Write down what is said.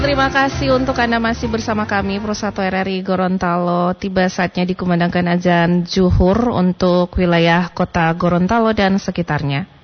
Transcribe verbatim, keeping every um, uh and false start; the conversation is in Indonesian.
Terima kasih untuk Anda masih bersama kami Persatu R R I Gorontalo. Tiba saatnya dikumandangkan azan zuhur untuk wilayah kota Gorontalo dan sekitarnya.